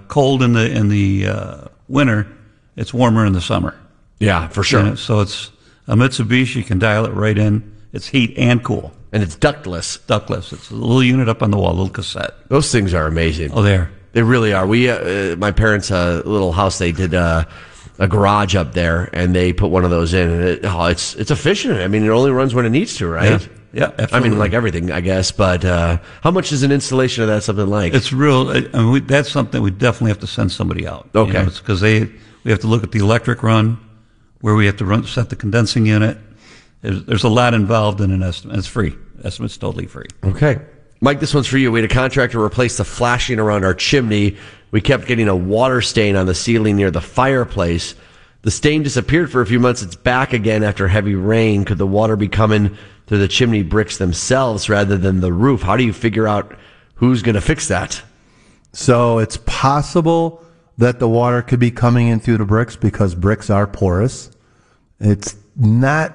cold in the winter, it's warmer in the summer. Yeah, for sure. You know, so it's a Mitsubishi. You can dial it right in. It's heat and cool. And it's ductless. Ductless. It's a little unit up on the wall, a little cassette. Those things are amazing. Oh, they are. They really are. We, my parents' little house, they did a garage up there, and they put one of those in, and it's efficient. I mean, it only runs when it needs to, right? Yeah, absolutely. I mean, like everything, I guess. But how much is an installation of that something like? It's real. I mean, that's something we definitely have to send somebody out. Okay. You know, it's because we have to look at the electric run, where we have to set the condensing unit. There's a lot involved in an estimate. It's free. Estimate's totally free. Okay. Mike, this one's for you. We had a contractor replace the flashing around our chimney. We kept getting a water stain on the ceiling near the fireplace. The stain disappeared for a few months. It's back again after heavy rain. Could the water be coming through the chimney bricks themselves rather than the roof? How do you figure out who's going to fix that? So it's possible that the water could be coming in through the bricks because bricks are porous. It's not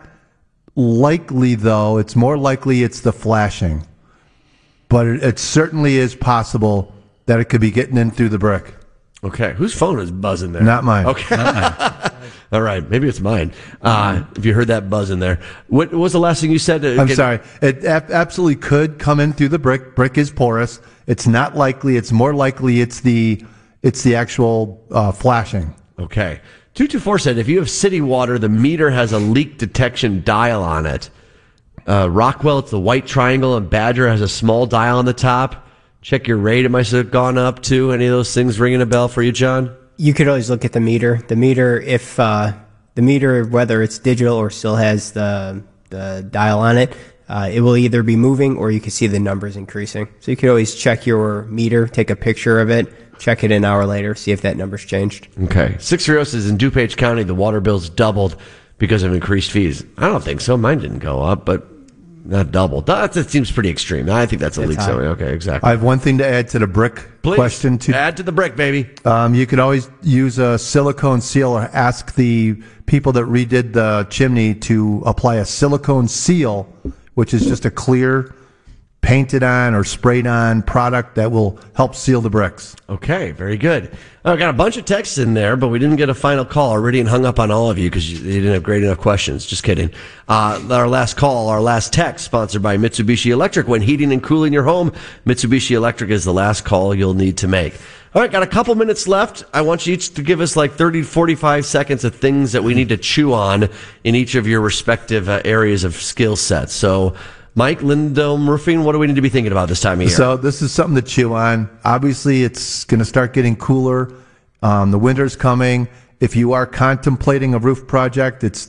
likely, though. It's more likely it's the flashing. But it certainly is possible that it could be getting in through the brick. Okay. Whose phone is buzzing there? Not mine. Okay. Not mine. All right. Maybe it's mine. If you heard that buzzing there. What was the last thing you said? I'm sorry. It absolutely could come in through the brick. Brick is porous. It's not likely. It's more likely it's the actual flashing. Okay. 224 said, if you have city water, the meter has a leak detection dial on it. Rockwell, it's the white triangle, and Badger has a small dial on the top. Check your rate. It might have gone up too. Any of those things ringing a bell for you, John? You could always look at the meter. The meter, if the meter, whether it's digital or still has the dial on it, it will either be moving or you can see the numbers increasing. So you could always check your meter, take a picture of it, check it an hour later, see if that number's changed. Okay. 630 says in DuPage County, the water bill's doubled because of increased fees. I don't think so. Mine didn't go up, but not doubled. That seems pretty extreme. I think that's a leak. So, okay, exactly. I have one thing to add to the brick question. Add to the brick, baby. You could always use a silicone seal or ask the people that redid the chimney to apply a silicone seal, which is just a clear painted on or sprayed on product that will help seal the bricks. Okay, very good. I got a bunch of texts in there, but we didn't get a final call. Iridian hung up on all of you because you didn't have great enough questions. Just kidding. Our last call, our last text, sponsored by Mitsubishi Electric. When heating and cooling your home, Mitsubishi Electric is the last call you'll need to make. All right, got a couple minutes left. I want you each to give us like 30 to 45 seconds of things that we need to chew on in each of your respective areas of skill sets. So, Mike, Lindholm Roofing, what do we need to be thinking about this time of year? So this is something to chew on. Obviously, it's going to start getting cooler. The winter's coming. If you are contemplating a roof project, this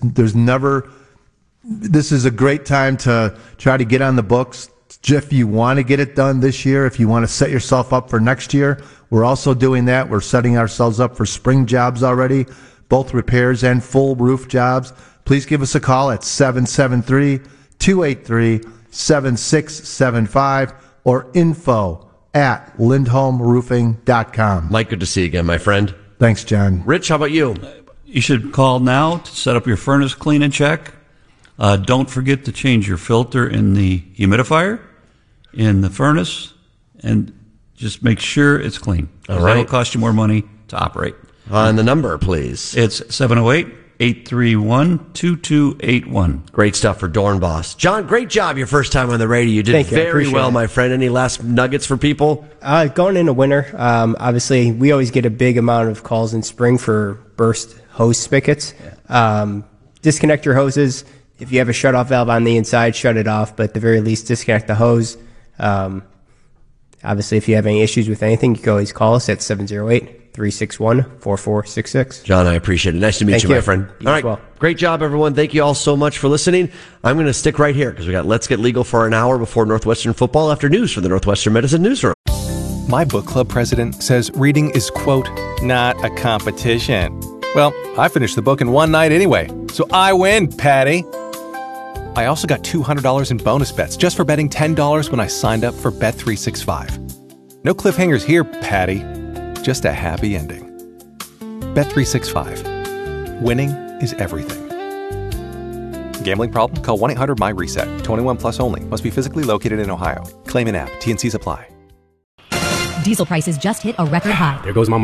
is a great time to try to get on the books. If you want to get it done this year, if you want to set yourself up for next year, we're also doing that. We're setting ourselves up for spring jobs already, both repairs and full roof jobs. Please give us a call at 773-283-7675 or info@lindholmroofing.com. Mike, good to see you again, my friend. Thanks, John. Rich, how about you? You should call now to set up your furnace clean and check. Don't forget to change your filter in the humidifier, in the furnace, and just make sure it's clean. All right. That'll cost you more money to operate. On the number, please. It's 708-831-2281. Great stuff for Dornbos. John, great job your first time on the radio. You did very well, my friend. Any last nuggets for people? Going into winter, obviously, we always get a big amount of calls in spring for burst hose spigots. Disconnect your hoses. If you have a shutoff valve on the inside, shut it off, but at the very least, disconnect the hose. Obviously, if you have any issues with anything, you can always call us at 708-361-4466. John, I appreciate it. Nice to meet you, my friend. You all right. well. Great job, everyone. Thank you all so much for listening. I'm going to stick right here because we got Let's Get Legal for an hour before Northwestern football after news from the Northwestern Medicine Newsroom. My book club president says reading is, quote, not a competition. Well, I finished the book in one night anyway, so I win, Patty. I also got $200 in bonus bets just for betting $10 when I signed up for Bet365. No cliffhangers here, Patty. Just a happy ending. Bet365. Winning is everything. Gambling problem? Call 1-800-MY-RESET. 21 plus only. Must be physically located in Ohio. Claim an app. T&Cs apply. Diesel prices just hit a record high. There goes my